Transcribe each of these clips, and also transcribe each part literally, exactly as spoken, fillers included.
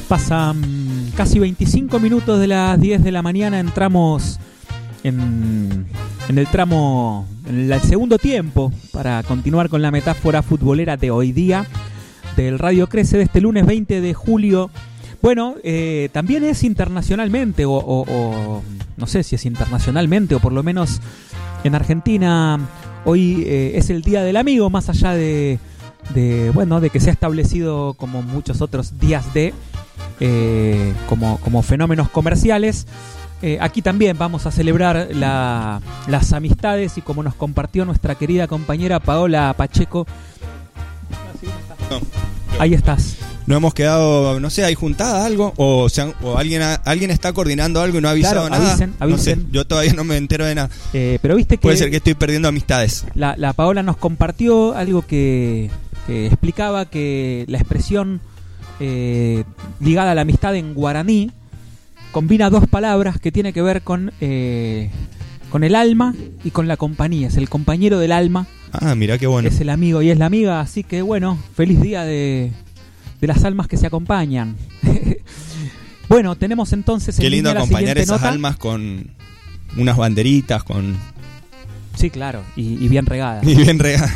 Pasan casi veinticinco minutos de las diez de la mañana, entramos en, en el tramo, en el segundo tiempo, para continuar con la metáfora futbolera de hoy día, del Radio Crece de este lunes veinte de julio. Bueno, eh, también es internacionalmente, o, o, o no sé si es internacionalmente, o por lo menos en Argentina, hoy eh, es el Día del Amigo, más allá de, de, bueno, de que se ha establecido como muchos otros días de... Eh, como, como fenómenos comerciales. Eh, aquí también vamos a celebrar la, las amistades, y como nos compartió nuestra querida compañera Paola Pacheco. No. Ahí estás. No hemos quedado, no sé, ¿hay juntada algo? O, se han, o alguien ha, alguien está coordinando algo y no ha avisado claro, nada. Avisen, avisen. No sé, yo todavía no me entero de nada. Eh, pero viste que puede ser que estoy perdiendo amistades. La, la Paola nos compartió algo que, que explicaba que la expresión Eh, ligada a la amistad en guaraní combina dos palabras que tiene que ver con eh, con el alma y con la compañía. Es el compañero del alma. Ah, mira qué bueno. Es el amigo y es la amiga, así que bueno, feliz día de, de las almas que se acompañan. Bueno, tenemos entonces qué en lindo línea acompañar la esas nota. almas con unas banderitas, con... Sí, claro, y, y bien regadas. Y bien regadas.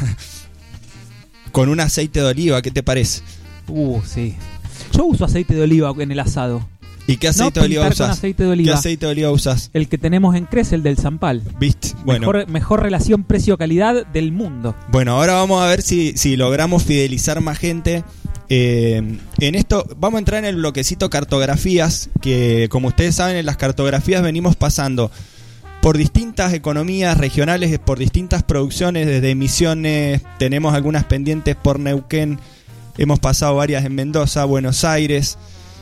Con un aceite de oliva, ¿qué te parece? Uh, sí. Yo uso aceite de oliva en el asado. ¿Y qué aceite no de oliva pintar con usas? aceite de oliva. ¿Qué aceite de oliva usas? El que tenemos en Crece, el del Zampal. ¿Viste? Bueno. Mejor, mejor relación precio-calidad del mundo. Bueno, ahora vamos a ver si, si logramos fidelizar más gente. Eh, en esto vamos a entrar en el bloquecito cartografías, que como ustedes saben, en las cartografías venimos pasando por distintas economías regionales, por distintas producciones, desde Misiones, tenemos algunas pendientes por Neuquén. Hemos pasado varias en Mendoza, Buenos Aires.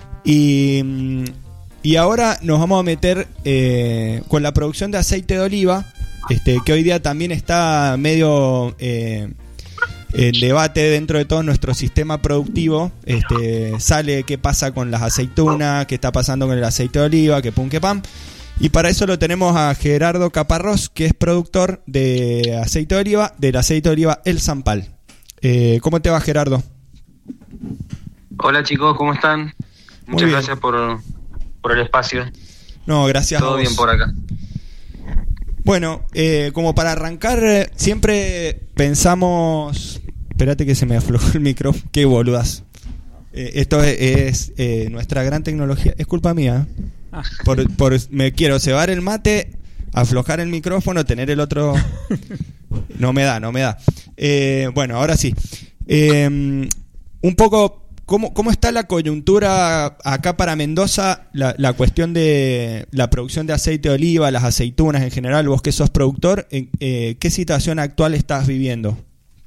Y, y ahora nos vamos a meter eh, con la producción de aceite de oliva, este, que hoy día también está medio eh, en debate dentro de todo nuestro sistema productivo. Este, sale qué pasa con las aceitunas, qué está pasando con el aceite de oliva, que pum, que pam. Y para eso lo tenemos a Gerardo Caparrós, que es productor de aceite de oliva, del aceite de oliva El Zampal. Eh, ¿Cómo te va, Gerardo? Hola chicos, ¿cómo están? Muy Muchas bien. gracias por, por el espacio. No, gracias. Todo a vos. bien por acá. Bueno, eh, como para arrancar, eh, siempre pensamos... Espérate que se me aflojó el micrófono. Qué boludas. Eh, esto es, es eh, nuestra gran tecnología. Es culpa mía. Ah. Por, por me quiero cebar el mate, aflojar el micrófono, tener el otro... No me da, no me da. Eh, bueno, ahora sí. Eh, un poco... ¿Cómo, ¿Cómo está la coyuntura acá para Mendoza? La, la cuestión de la producción de aceite de oliva, las aceitunas en general, vos que sos productor, eh, ¿qué situación actual estás viviendo?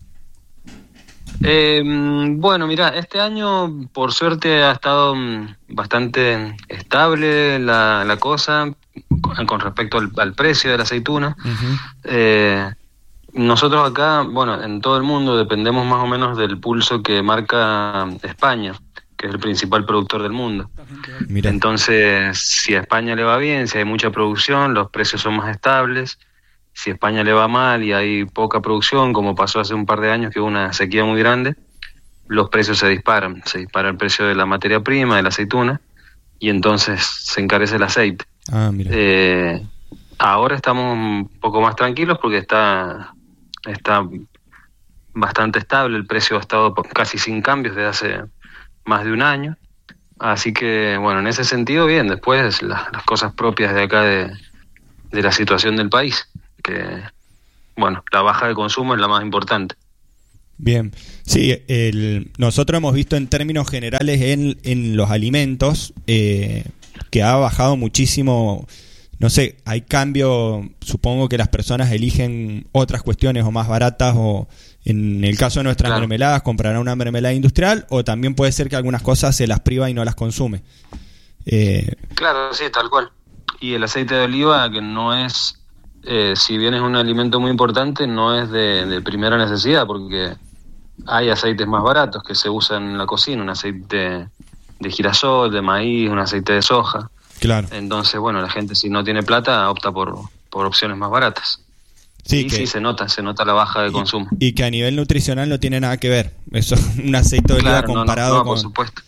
Eh, bueno, mira, este año por suerte ha estado bastante estable la, la cosa con, con respecto al, al precio de la aceituna. Uh-huh. Eh, Nosotros acá, bueno, en todo el mundo dependemos más o menos del pulso que marca España, que es el principal productor del mundo. Mira. Entonces, si a España le va bien, si hay mucha producción, los precios son más estables. Si a España le va mal y hay poca producción, como pasó hace un par de años que hubo una sequía muy grande, los precios se disparan. Se dispara el precio de la materia prima, de la aceituna, y entonces se encarece el aceite. Ah, mira. Eh, ahora estamos un poco más tranquilos porque está... Está bastante estable, el precio ha estado casi sin cambios desde hace más de un año, así que bueno, en ese sentido bien. Después las, las cosas propias de acá de, de la situación del país, que bueno, la baja de consumo es la más importante. Bien, sí, el, nosotros hemos visto en términos generales en, en los alimentos eh, que ha bajado muchísimo. No sé, hay cambio, supongo que las personas eligen otras cuestiones o más baratas, o en el caso de nuestras claro. mermeladas, comprarán una mermelada industrial, o también puede ser que algunas cosas se las priva y no las consume. Eh... Claro, sí, tal cual. Y el aceite de oliva, que no es, eh, si bien es un alimento muy importante, no es de, de primera necesidad, porque hay aceites más baratos que se usan en la cocina, un aceite de girasol, de maíz, un aceite de soja. Claro. Entonces, bueno, la gente si no tiene plata opta por, por opciones más baratas. Sí, y que, sí se nota, se nota la baja de y, consumo. Y que a nivel nutricional no tiene nada que ver. Eso, un aceite de oliva claro, comparado no, no, no, con... por supuesto.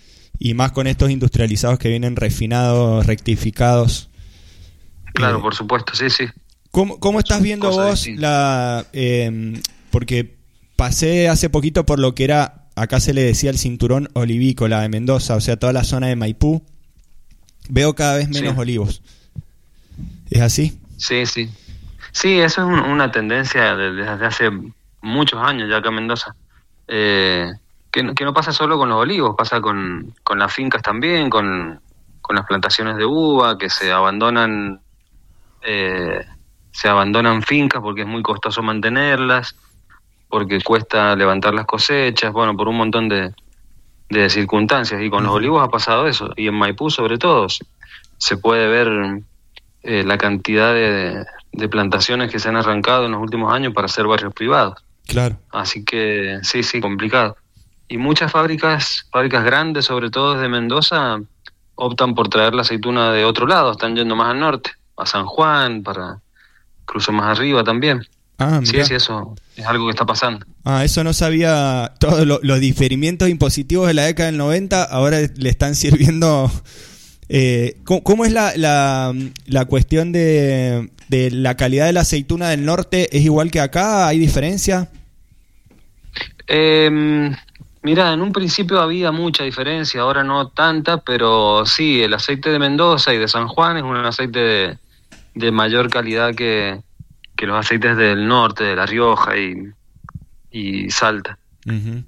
y más con estos industrializados que vienen refinados, rectificados. Claro, eh, por supuesto, sí, sí. ¿Cómo, cómo estás Son viendo cosas vos distintas. la... Eh, porque pasé hace poquito por lo que era, acá se le decía el cinturón olivícola de Mendoza, o sea, toda la zona de Maipú. Veo cada vez menos Sí. olivos. ¿Es así? Sí, sí. Sí, eso es un- una tendencia de- desde hace muchos años ya acá en Mendoza. Eh, que, no- que no pasa solo con los olivos, pasa con, con las fincas también, con, con las plantaciones de uva, que se abandonan, eh, se abandonan fincas porque es muy costoso mantenerlas, porque cuesta levantar las cosechas, bueno, por un montón de, de circunstancias. Y con los Ujú. olivos ha pasado eso, y en Maipú sobre todo se, se puede ver eh, la cantidad de, de plantaciones que se han arrancado en los últimos años para hacer barrios privados. Claro. Así que sí, sí, complicado. Y muchas fábricas, fábricas grandes, sobre todo desde Mendoza, optan por traer la aceituna de otro lado, están yendo más al norte, a San Juan, para incluso más arriba también. Ah, Sí, mirá. sí, eso es algo que está pasando. Ah, eso no sabía. Todos lo- los diferimientos impositivos de la década del noventa ahora le están sirviendo. Eh, ¿cómo, cómo es la, la, la cuestión de, de la calidad de la aceituna del norte? ¿Es igual que acá? ¿Hay diferencia? Eh, mira, en un principio había mucha diferencia, ahora no tanta, pero sí, el aceite de Mendoza y de San Juan es un aceite de, de mayor calidad que, que los aceites del norte, de La Rioja y, y Salta. Ujú.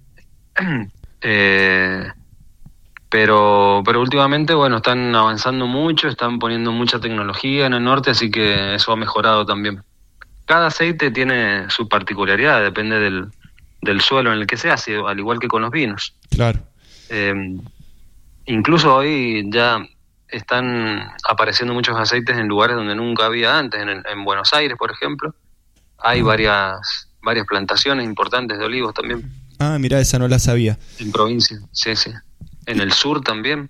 Eh, pero, pero últimamente, bueno, están avanzando mucho, están poniendo mucha tecnología en el norte, así que eso ha mejorado también. Cada aceite tiene su particularidad, depende del, del suelo en el que se hace, al igual que con los vinos. Claro. Eh, incluso hoy ya están apareciendo muchos aceites en lugares donde nunca había antes. En, en Buenos Aires, por ejemplo, hay Ah. varias varias plantaciones importantes de olivos también, Ah, mirá, esa no la sabía. en provincia. Sí, sí. En el sur también.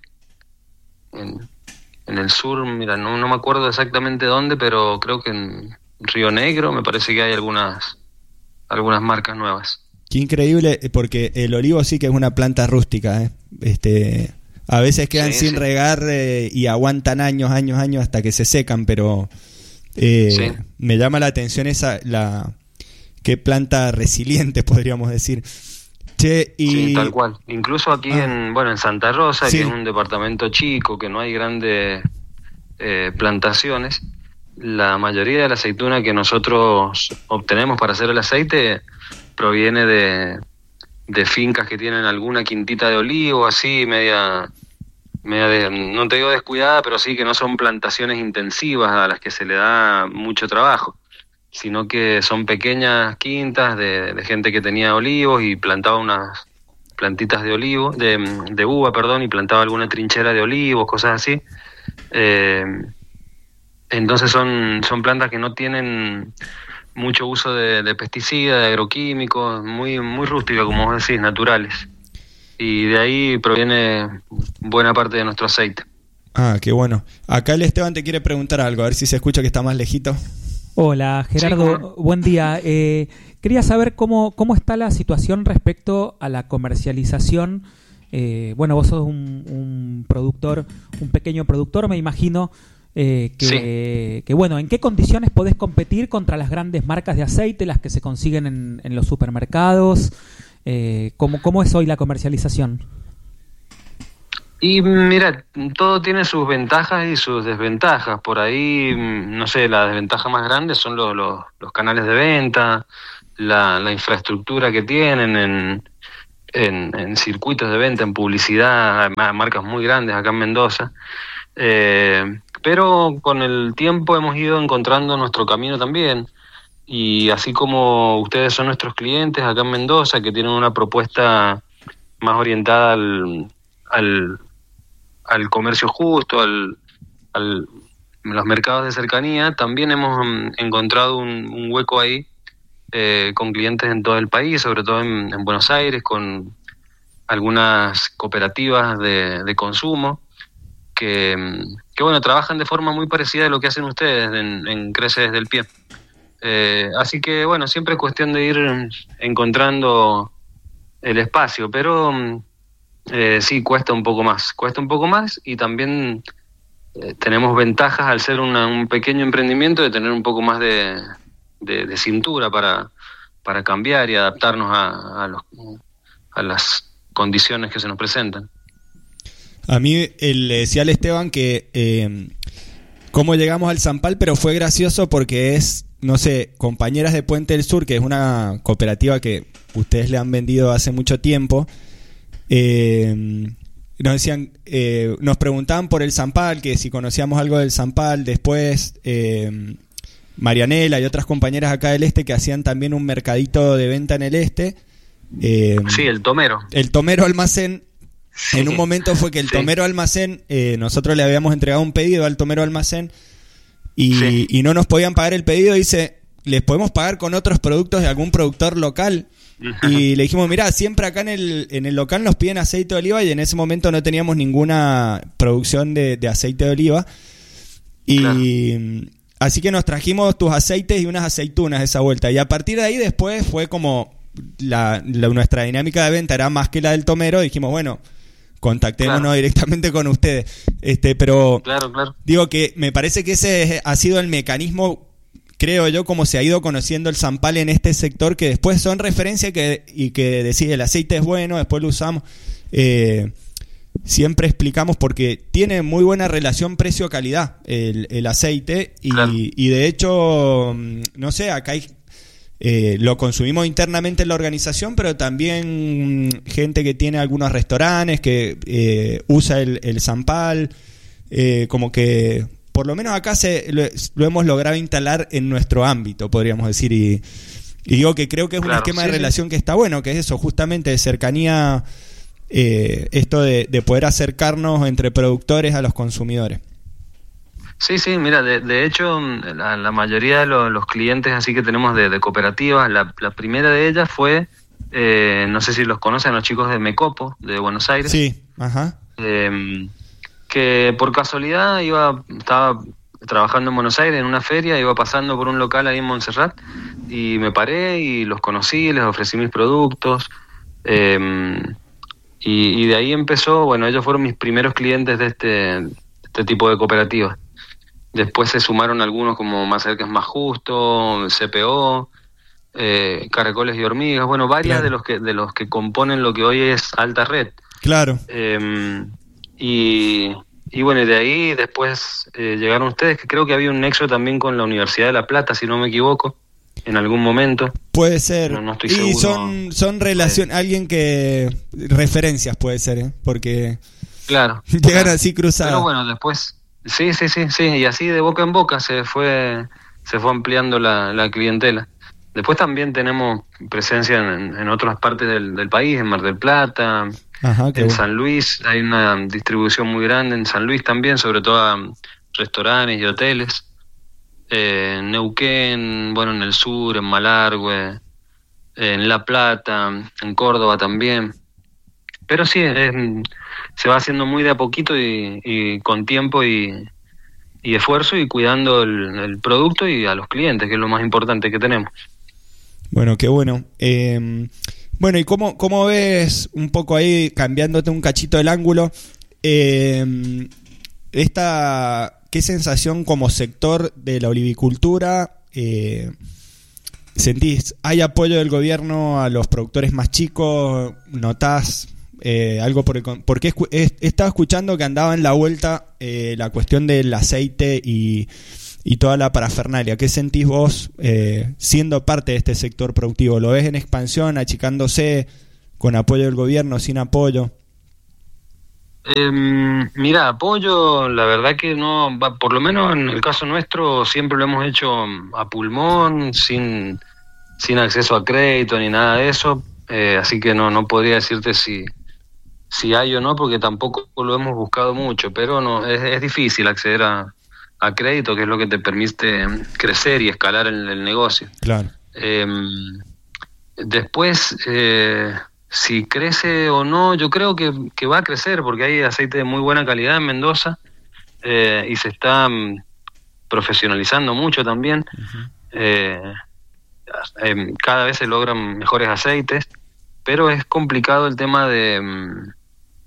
En, en el sur, mira, no, no me acuerdo exactamente dónde, pero creo que en Río Negro me parece que hay algunas algunas marcas nuevas. Qué increíble, porque el olivo sí que es una planta rústica, ¿eh? Este, a veces quedan Sí, sin sí. regar eh, y aguantan años, años, años hasta que se secan, pero eh, Sí. me llama la atención esa, la qué planta resiliente podríamos decir. Che, y Sí, tal cual. Incluso aquí Ah. en, bueno, en Santa Rosa, Sí. que es un departamento chico, que no hay grandes eh, plantaciones, la mayoría de la aceituna que nosotros obtenemos para hacer el aceite proviene de, de fincas que tienen alguna quintita de olivo, así, media, media de, no te digo descuidada, pero sí que no son plantaciones intensivas a las que se le da mucho trabajo, sino que son pequeñas quintas de, de gente que tenía olivos y plantaba unas plantitas de olivo, de, de uva, perdón, y plantaba alguna trinchera de olivos, cosas así. Eh, entonces son, son plantas que no tienen mucho uso de, de pesticidas, de agroquímicos, muy, muy rústicas, como vos decís, naturales. Y de ahí proviene buena parte de nuestro aceite. ah, qué bueno. Acá el Esteban te quiere preguntar algo, a ver si se escucha que está más lejito. Hola Gerardo, Sí, ¿cómo no? buen día. Eh, quería saber cómo, cómo está la situación respecto a la comercialización. Eh, bueno, vos sos un, un productor, un pequeño productor, me imagino, eh, que, que bueno, ¿en qué condiciones podés competir contra las grandes marcas de aceite, las que se consiguen en, en los supermercados? Eh, ¿cómo, ¿Cómo es hoy la comercialización? Y mira, todo tiene sus ventajas y sus desventajas. Por ahí, mm, no sé, la desventaja más grande son los, los, los canales de venta, la, la infraestructura que tienen en, en, en circuitos de venta, en publicidad, ma- marcas muy grandes acá en Mendoza. Eh, pero con el tiempo hemos ido encontrando nuestro camino también. Y así como ustedes son nuestros clientes acá en Mendoza, que tienen una propuesta más orientada al, al, al comercio justo, al, al los mercados de cercanía, también hemos mm, encontrado un, un hueco ahí eh, con clientes en todo el país, sobre todo en, en Buenos Aires, con algunas cooperativas de, de consumo que, mm, que bueno, trabajan de forma muy parecida a lo que hacen ustedes en, en Crece Desde el Pie. Eh, así que bueno, siempre es cuestión de ir encontrando el espacio, pero eh, sí, cuesta un poco más, cuesta un poco más y también eh, tenemos ventajas al ser una, un pequeño emprendimiento de tener un poco más de, de, de cintura para, para cambiar y adaptarnos a, a, los, a las condiciones que se nos presentan. A mí el, le decía al Esteban que eh, cómo llegamos al Zampal, pero fue gracioso porque es, no sé, Compañeras de Puente del Sur, que es una cooperativa que ustedes le han vendido hace mucho tiempo. Eh, nos decían, eh, nos preguntaban por el Zampal, que si conocíamos algo del Zampal. Después eh, Marianela y otras compañeras acá del Este que hacían también un mercadito de venta en el Este. Eh, sí, el Tomero. El Tomero Almacén. Sí. En un momento fue que el sí. Tomero Almacén, eh, nosotros le habíamos entregado un pedido al Tomero Almacén y, sí. y no nos podían pagar el pedido. Dice, ¿les podemos pagar con otros productos de algún productor local? Y le dijimos, mirá, siempre acá en el, en el local nos piden aceite de oliva y en ese momento no teníamos ninguna producción de, de aceite de oliva. Y claro. Así que nos trajimos tus aceites y unas aceitunas esa vuelta. Y a partir de ahí después fue como la, la, nuestra dinámica de venta era más que la del Tomero. Dijimos, bueno, contactémonos claro. directamente con ustedes. Este, pero claro, claro. digo que me parece que ese ha sido el mecanismo, creo yo, como se ha ido conociendo el Zampal en este sector, que después son referencia que, y que decís el aceite es bueno, después lo usamos. Eh, siempre explicamos porque tiene muy buena relación precio-calidad el, el aceite y, claro. y de hecho, no sé, acá hay... Eh, lo consumimos internamente en la organización, pero también gente que tiene algunos restaurantes que eh, usa el, el Zampal, eh, como que por lo menos acá se, lo, lo hemos logrado instalar en nuestro ámbito, podríamos decir, y, y digo que creo que es claro, un esquema sí, de relación sí. que está bueno, que es eso, justamente de cercanía, eh, esto de, de poder acercarnos entre productores a los consumidores. Sí, sí, mira, de, de hecho, la, la mayoría de los, los clientes así que tenemos de, de cooperativas, la, la primera de ellas fue, eh, no sé si los conocen, los chicos de Mecopo, de Buenos Aires. Sí, ajá. Eh, que por casualidad iba, estaba trabajando en Buenos Aires en una feria, iba pasando por un local ahí en Montserrat y me paré y los conocí, les ofrecí mis productos. Eh, y, y de ahí empezó, bueno, ellos fueron mis primeros clientes de este, de este tipo de cooperativas. Después se sumaron algunos como Más Cerca es Más Justo, C P O, eh, Caracoles y Hormigas, bueno, varias claro. de los que de los que componen lo que hoy es Alta Red. Claro. Eh, y, y bueno, de ahí después eh, llegaron ustedes, que creo que había un nexo también con la Universidad de La Plata, si no me equivoco, en algún momento. Puede ser. No, no estoy y seguro. son, son relación, eh. alguien que... Referencias puede ser, ¿eh? Porque... Claro. Llegan claro. así cruzados. Pero bueno, después... Sí, sí, sí, sí, y así de boca en boca se fue se fue ampliando la, la clientela. Después también tenemos presencia en, en otras partes del, del país, en Mar del Plata, Ajá, en bueno. San Luis, hay una distribución muy grande en San Luis también, sobre todo a restaurantes y hoteles, eh, en Neuquén, bueno, en el sur, en Malargüe, en La Plata, en Córdoba también. Pero sí, es... se va haciendo muy de a poquito y, y con tiempo y, y esfuerzo y cuidando el, el producto y a los clientes, que es lo más importante que tenemos. Bueno, qué bueno. Eh, bueno, ¿y cómo, cómo ves un poco ahí, cambiándote un cachito el ángulo, eh, esta, qué sensación como sector de la olivicultura eh, sentís? ¿Hay apoyo del gobierno a los productores más chicos? ¿Notás Eh, algo por el, porque he, he estado escuchando que andaba en la vuelta eh, la cuestión del aceite y, y toda la parafernalia? ¿Qué sentís vos eh, siendo parte de este sector productivo? ¿Lo ves en expansión, achicándose, con apoyo del gobierno, sin apoyo? Eh, mira, apoyo, la verdad que no, por lo menos en el caso nuestro siempre lo hemos hecho a pulmón, sin, sin acceso a crédito ni nada de eso, eh, así que no, no podría decirte si si hay o no, porque tampoco lo hemos buscado mucho, pero no es, es difícil acceder a, a crédito, que es lo que te permite crecer y escalar el, el negocio. Claro. Eh, después, eh, si crece o no, yo creo que, que va a crecer, porque hay aceite de muy buena calidad en Mendoza eh, y se está um, profesionalizando mucho también. Uh-huh. Eh, eh, cada vez se logran mejores aceites, pero es complicado el tema de... Um,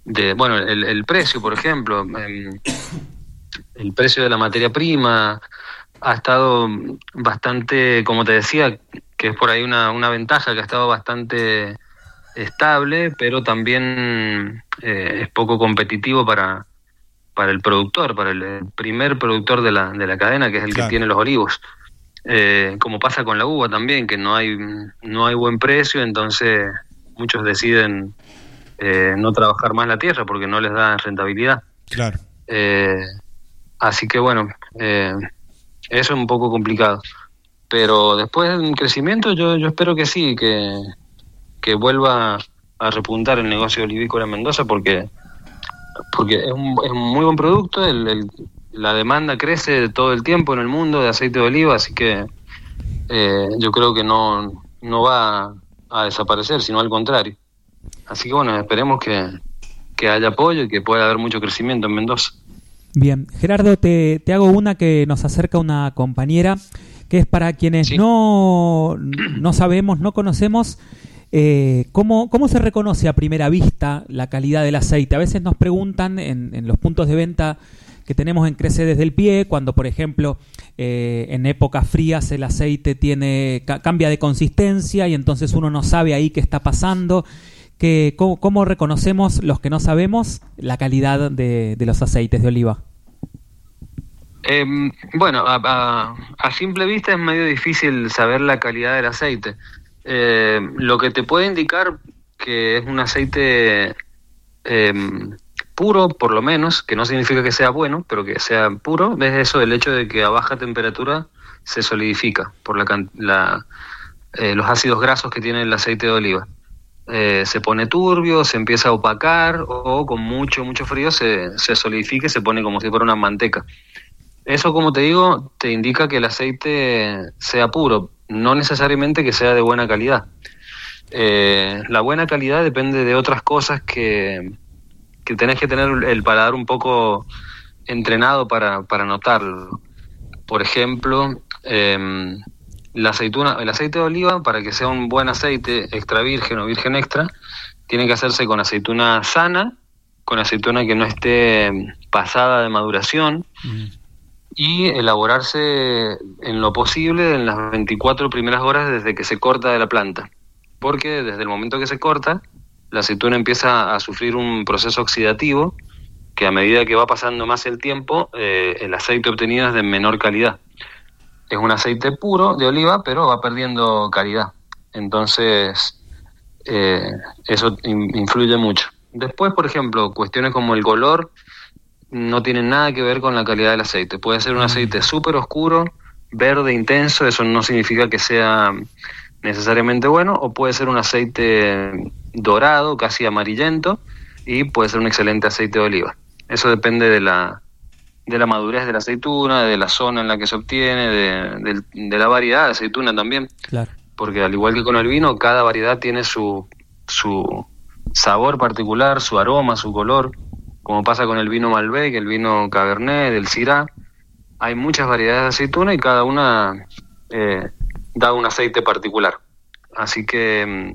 de bueno, el, el precio, por ejemplo, eh, el precio de la materia prima ha estado bastante, como te decía, que es por ahí una, una ventaja, que ha estado bastante estable, pero también eh, es poco competitivo para, para el productor, para el primer productor de la, de la cadena, que es el claro. que tiene los olivos. Eh, como pasa con la uva también, que no hay, no hay buen precio, entonces muchos deciden eh, no trabajar más la tierra porque no les da rentabilidad. Claro. Eh, así que bueno, eh, eso es un poco complicado. Pero después del crecimiento yo, yo espero que sí, que, que vuelva a repuntar el negocio olivícola en Mendoza, porque porque es un, es un muy buen producto, el, el, la demanda crece todo el tiempo en el mundo de aceite de oliva, así que eh, yo creo que no, no va a desaparecer, sino al contrario. Así que bueno, esperemos que, que haya apoyo y que pueda haber mucho crecimiento en Mendoza. Bien, Gerardo, te, te hago una que nos acerca una compañera, que es para quienes sí. no, no sabemos, no conocemos. Eh, ¿cómo, ¿Cómo se reconoce a primera vista la calidad del aceite? A veces nos preguntan en, en los puntos de venta que tenemos en Crece Desde el Pie, cuando por ejemplo eh, en épocas frías el aceite tiene ca- cambia de consistencia y entonces uno no sabe ahí qué está pasando. Que, ¿cómo, ¿Cómo reconocemos los que no sabemos la calidad de, de los aceites de oliva? Eh, bueno, a, a, a simple vista es medio difícil saber la calidad del aceite. Eh, lo que te puede indicar que es un aceite eh, puro, por lo menos, que no significa que sea bueno, pero que sea puro, es eso, el hecho de que a baja temperatura se solidifica por la, la, eh, los ácidos grasos que tiene el aceite de oliva. Eh, se pone turbio, se empieza a opacar, o, o con mucho, mucho frío se, se solidifica y se pone como si fuera una manteca. Eso, como te digo, te indica que el aceite sea puro, no necesariamente que sea de buena calidad. Eh, la buena calidad depende de otras cosas que, que tenés que tener el paladar un poco entrenado para, para notarlo. Por ejemplo, eh, la aceituna, el aceite de oliva, para que sea un buen aceite extra virgen o virgen extra, tiene que hacerse con aceituna sana, con aceituna que no esté pasada de maduración, mm. y elaborarse en lo posible en las veinticuatro primeras horas desde que se corta de la planta, porque desde el momento que se corta la aceituna empieza a sufrir un proceso oxidativo que a medida que va pasando más el tiempo eh, el aceite obtenido es de menor calidad. Es un aceite puro de oliva, pero va perdiendo calidad, entonces eh, eso in- influye mucho. Después, por ejemplo, cuestiones como el color no tienen nada que ver con la calidad del aceite. Puede ser un aceite súper oscuro, verde intenso, eso no significa que sea necesariamente bueno, o puede ser un aceite dorado, casi amarillento, y puede ser un excelente aceite de oliva. Eso depende de la de la madurez de la aceituna, de la zona en la que se obtiene, de, de, de la variedad de aceituna también. Claro. Porque al igual que con el vino, cada variedad tiene su, su sabor particular, su aroma, su color. Como pasa con el vino Malbec, el vino Cabernet, el Syrah, hay muchas variedades de aceituna y cada una eh, da un aceite particular. Así que,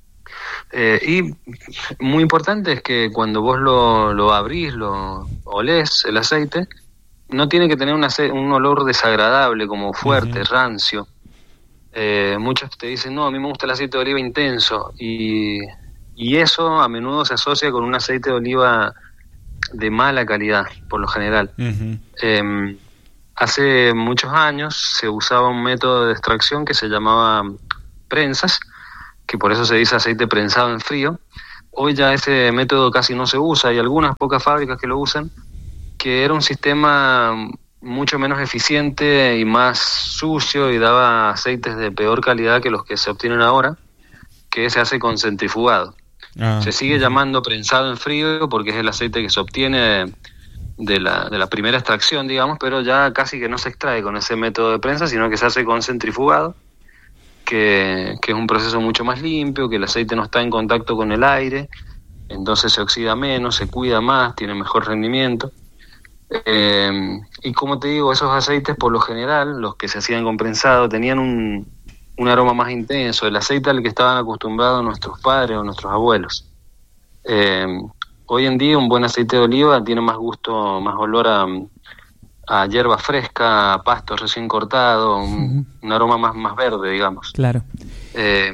eh, y muy importante es que cuando vos lo, lo abrís, lo olés, el aceite, no tiene que tener un, ace- un olor desagradable, como fuerte, uh-huh. rancio. Eh, muchos te dicen, no, a mí me gusta el aceite de oliva intenso, y, y eso a menudo se asocia con un aceite de oliva de mala calidad, por lo general. Uh-huh. Eh, hace muchos años se usaba un método de extracción que se llamaba prensas, que por eso se dice aceite prensado en frío. Hoy ya ese método casi no se usa, hay algunas pocas fábricas que lo usan, que era un sistema mucho menos eficiente y más sucio y daba aceites de peor calidad que los que se obtienen ahora, que se hace con centrifugado. Ah, se sigue uh-huh. llamando prensado en frío porque es el aceite que se obtiene de la, de la primera extracción, digamos, pero ya casi que no se extrae con ese método de prensa, sino que se hace con centrifugado, que, que es un proceso mucho más limpio, que el aceite no está en contacto con el aire, entonces se oxida menos, se cuida más, tiene mejor rendimiento. Eh, y como te digo, esos aceites por lo general, los que se hacían con prensado, tenían un, un aroma más intenso, el aceite al que estaban acostumbrados nuestros padres o nuestros abuelos. Eh, hoy en día un buen aceite de oliva tiene más gusto, más olor a, a hierba fresca, a pasto recién cortado, un, uh-huh. un aroma más, más verde, digamos. Claro. Eh,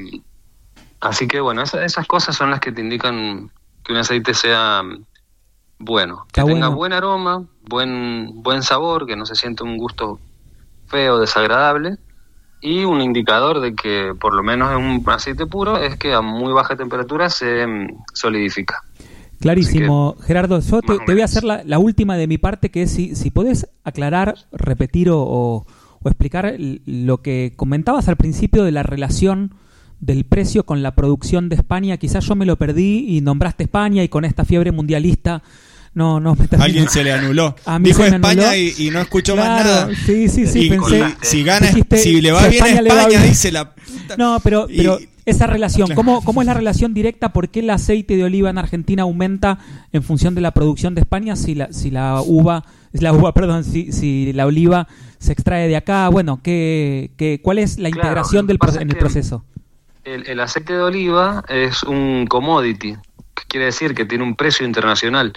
así que bueno, esa, esas cosas son las que te indican que un aceite sea bueno, que Está tenga bueno. buen aroma, buen, buen sabor, que no se sienta un gusto feo, desagradable. Y un indicador de que por lo menos es un aceite puro es que a muy baja temperatura se solidifica. Clarísimo, que, Gerardo. Yo te, te voy a hacer la, la última de mi parte, que es si, si podés aclarar, repetir o, o, o explicar lo que comentabas al principio de la relación del precio con la producción de España. Quizás yo me lo perdí y nombraste España y con esta fiebre mundialista... No, no, me alguien se le anuló. A mí Dijo se me España anuló. y, y no escuchó Claro, más nada. Sí, sí, sí, y, pensé. y, si gana, dijiste, si le va si bien a España, España, bien. dice la puta. No, pero, y, pero esa relación, claro. ¿cómo, ¿cómo es la relación directa? ¿Por qué el aceite de oliva en Argentina aumenta en función de la producción de España si la, si la uva, la uva, perdón, si, si la oliva se extrae de acá? Bueno, ¿qué, qué, ¿cuál es la claro, integración del pasa en el proceso? El, el aceite de oliva es un commodity, que quiere decir que tiene un precio internacional.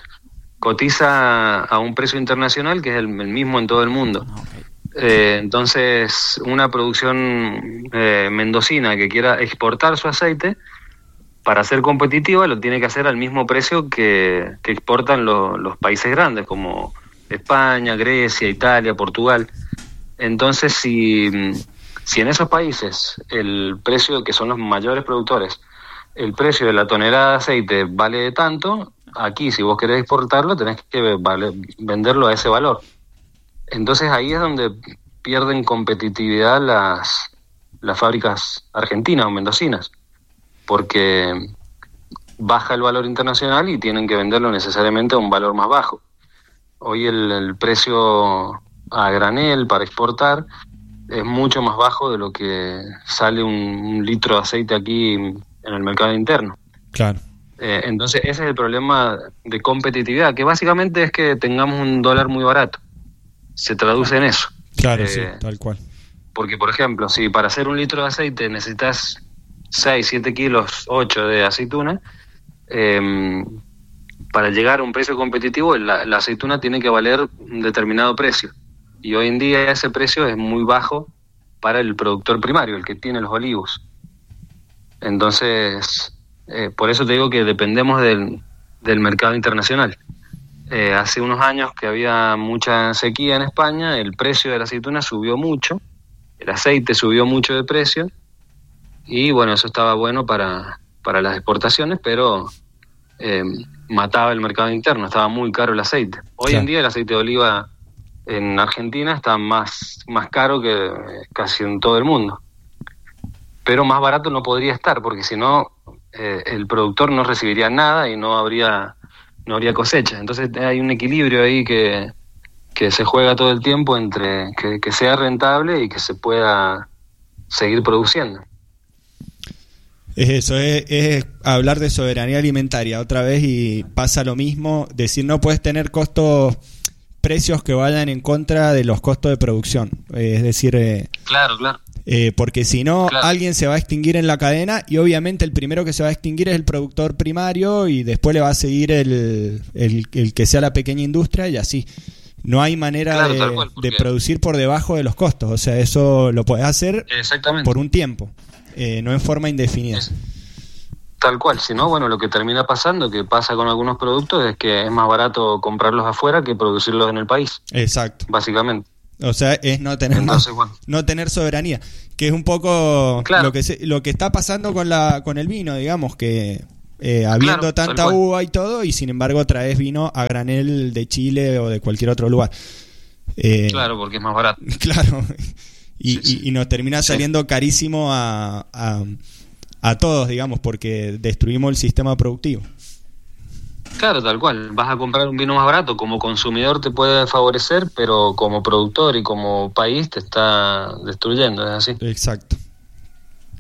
Cotiza a un precio internacional que es el, el mismo en todo el mundo. Okay. Eh, entonces, una producción eh, mendocina que quiera exportar su aceite, para ser competitiva, lo tiene que hacer al mismo precio que, que exportan lo, los países grandes, como España, Grecia, Italia, Portugal. Entonces, si, si en esos países el precio, que son los mayores productores, el precio de la tonelada de aceite vale tanto, aquí si vos querés exportarlo tenés que vale, venderlo a ese valor. Entonces ahí es donde pierden competitividad las, las fábricas argentinas o mendocinas, porque baja el valor internacional y tienen que venderlo necesariamente a un valor más bajo. Hoy el, el precio a granel para exportar es mucho más bajo de lo que sale un, un litro de aceite aquí en el mercado interno. Claro. Eh, entonces ese es el problema de competitividad, que básicamente es que tengamos un dólar muy barato. Se traduce en eso. Claro, eh, sí, tal cual. Porque, por ejemplo, si para hacer un litro de aceite necesitas seis, siete kilos, ocho de aceituna, eh, para llegar a un precio competitivo, la, la aceituna tiene que valer un determinado precio. Y hoy en día ese precio es muy bajo para el productor primario, el que tiene los olivos. Entonces... Eh, por eso te digo que dependemos del, del mercado internacional. Eh, hace unos años que había mucha sequía en España, el precio de la aceituna subió mucho, el aceite subió mucho de precio, y bueno, eso estaba bueno para, para las exportaciones, pero eh, mataba el mercado interno, estaba muy caro el aceite. Hoy claro. en día el aceite de oliva en Argentina está más, más caro que casi en todo el mundo. Pero más barato no podría estar, porque si no... Eh, el productor no recibiría nada y no habría no habría cosecha. Entonces hay un equilibrio ahí que, que se juega todo el tiempo entre que, que sea rentable y que se pueda seguir produciendo. Es eso, es, es hablar de soberanía alimentaria otra vez, y pasa lo mismo, decir no puedes tener costos, precios que vayan en contra de los costos de producción. Eh, es decir... Eh, claro, claro. Eh, porque si no, claro. alguien se va a extinguir en la cadena, y obviamente el primero que se va a extinguir es el productor primario, y después le va a seguir el, el, el que sea la pequeña industria, y así. No hay manera claro, de, cual, de producir por debajo de los costos. O sea, eso lo puedes hacer por un tiempo, eh, no en forma indefinida. Es, tal cual, si no, bueno, lo que termina pasando, que pasa con algunos productos, es que es más barato comprarlos afuera que producirlos en el país. Exacto. Básicamente. O sea, es no tener Entonces, bueno. no tener soberanía, que es un poco claro. lo que se, lo que está pasando con la con el vino, digamos, que eh, habiendo claro, tanta uva y todo, y sin embargo traes vino a granel de Chile o de cualquier otro lugar. Eh, claro, porque es más barato. Claro. Y, sí, sí. y, y nos termina saliendo sí. carísimo a, a a todos, digamos, porque destruimos el sistema productivo. Claro, tal cual. Vas a comprar un vino más barato. Como consumidor te puede favorecer, pero como productor y como país te está destruyendo, ¿es así? Exacto.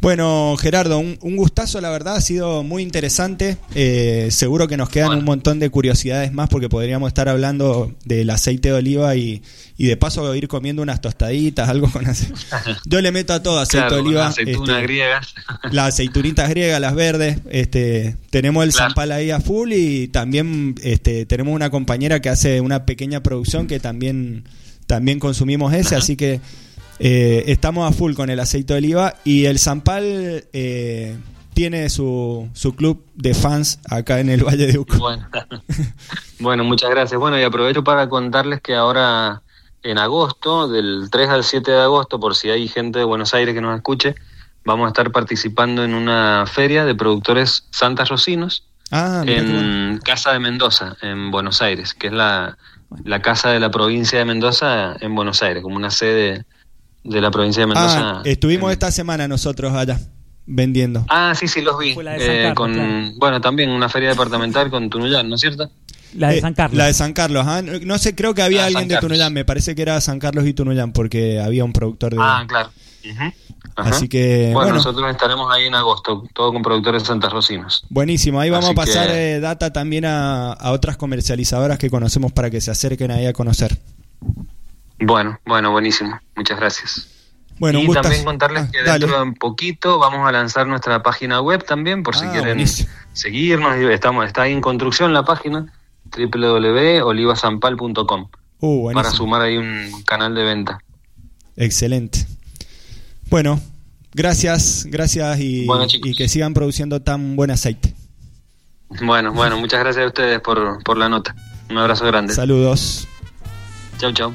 Bueno, Gerardo, un, un gustazo, la verdad, ha sido muy interesante. Eh, seguro que nos quedan bueno. un montón de curiosidades más porque podríamos estar hablando del aceite de oliva y, y de paso ir comiendo unas tostaditas, algo con aceite. Yo le meto a todo aceite claro, de oliva. Las aceitunas este, griegas. Las aceitunitas griegas, las verdes. Este, tenemos el claro. Zampal ahí a full y también este, tenemos una compañera que hace una pequeña producción que también, también consumimos ese, Ajá. así que Eh, estamos a full con el aceite de oliva y el Zampal eh, tiene su, su club de fans acá en el Valle de Uco. Bueno. bueno, muchas gracias. Bueno, y aprovecho para contarles que ahora en agosto, del tres al siete de agosto, por si hay gente de Buenos Aires que nos escuche, vamos a estar participando en una feria de productores santarrocinos ah, en bueno. Casa de Mendoza, en Buenos Aires, que es la, la casa de la provincia de Mendoza en Buenos Aires, como una sede de la provincia de Mendoza. Ah, estuvimos en... esta semana nosotros allá vendiendo. Ah, sí, sí, los vi. Eh, con, claro. Bueno, también una feria departamental con Tunuyán, ¿no es cierto? La de San Carlos. Eh, la de San Carlos, ¿ah? No sé, creo que había ah, alguien de Tunuyán, me parece que era San Carlos y Tunuyán, porque había un productor de... Ah, claro. Uh-huh. Así que... Bueno, bueno, nosotros estaremos ahí en agosto, todo con productores santarrocinos. Buenísimo, ahí vamos Así a pasar que... data también a, a otras comercializadoras que conocemos para que se acerquen ahí a conocer. Bueno, bueno, buenísimo. Muchas gracias. Bueno, y gustas... también contarles que ah, dentro de un poquito vamos a lanzar nuestra página web también, por si ah, quieren buenísimo. seguirnos. Estamos, está ahí en construcción la página, doble u doble u doble u punto olivazampal punto com, uh, para sumar ahí un canal de venta. Excelente. Bueno, gracias, gracias y, bueno, y que sigan produciendo tan buen aceite. Bueno, bueno, muchas gracias a ustedes por, por la nota. Un abrazo grande. Saludos. Chau, chau.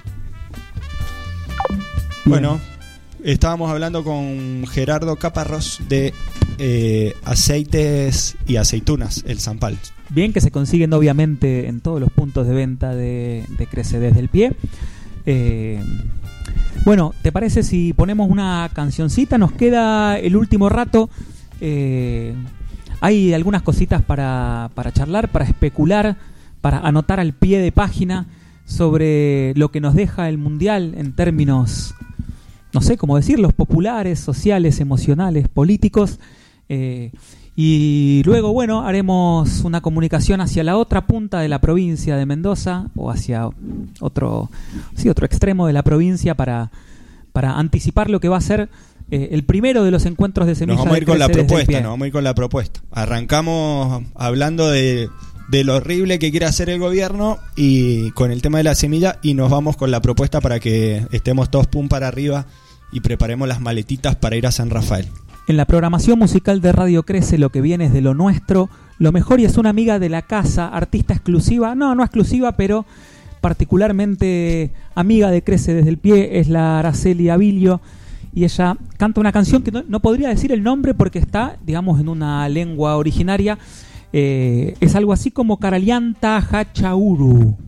Bueno, estábamos hablando con Gerardo Caparrós de eh, aceites y aceitunas, el Zampal. Bien, que se consiguen obviamente en todos los puntos de venta de, de Crece Desde el Pie. Eh, bueno, ¿te parece si ponemos una cancioncita? Nos queda el último rato. Eh, hay algunas cositas para, para charlar, para especular, para anotar al pie de página sobre lo que nos deja el Mundial en términos, no sé cómo decirlos, populares, sociales, emocionales, políticos. Eh, y luego, bueno, haremos una comunicación hacia la otra punta de la provincia de Mendoza o hacia otro, sí, otro extremo de la provincia para, para anticipar lo que va a ser eh, el primero de los encuentros de semillas. Nos vamos a ir con la propuesta, nos vamos a ir con la propuesta. Arrancamos hablando de de lo horrible que quiere hacer el gobierno y con el tema de la semilla y nos vamos con la propuesta para que estemos todos pum para arriba y preparemos las maletitas para ir a San Rafael. En la programación musical de Radio Crece lo que viene es de lo nuestro, lo mejor, y es una amiga de la casa, artista exclusiva, no, no exclusiva, pero particularmente amiga de Crece Desde el Pie, es la Araceli Avilio, y ella canta una canción que no, no podría decir el nombre porque está, digamos, en una lengua originaria. Eh, es algo así como Caralianta Hachauru.